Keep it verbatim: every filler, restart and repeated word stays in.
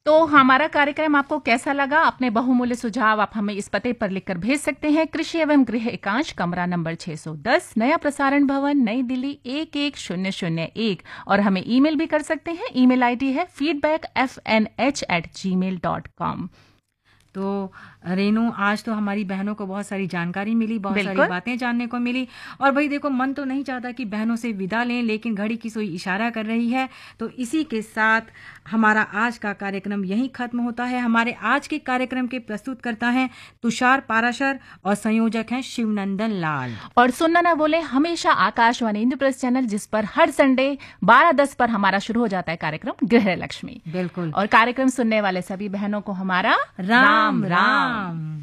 तो हमारा कार्यक्रम आपको कैसा लगा? अपने बहुमूल्य सुझाव आप हमें इस पते पर लिखकर भेज सकते हैं। कृषि एवं गृह एकांश, कमरा नंबर छह सौ दस, नया प्रसारण भवन, नई दिल्ली एक एक शून्य शून्य एक। और हमें ईमेल भी कर सकते हैं। ईमेल आईडी है feedback F N H eight जी मेल डॉट कॉम। तो रेनू, आज तो हमारी बहनों को बहुत सारी जानकारी मिली, बहुत सारी बातें जानने को मिली। और भाई देखो, मन तो नहीं चाहता कि बहनों से विदा लें, लेकिन घड़ी की सुई इशारा कर रही है। तो इसी के साथ हमारा आज का कार्यक्रम यहीं खत्म होता है। हमारे आज के कार्यक्रम के प्रस्तुतकर्ता हैं तुषार पाराशर और संयोजक हैं शिवनंदन लाल। और सुनना ना बोले हमेशा आकाशवाणी इंद्रप्रस्थ चैनल, जिस पर हर संडे बारह दस पर हमारा शुरू हो जाता है कार्यक्रम गृह लक्ष्मी। बिल्कुल। और कार्यक्रम सुनने वाले सभी बहनों को हमारा राम राम, राम।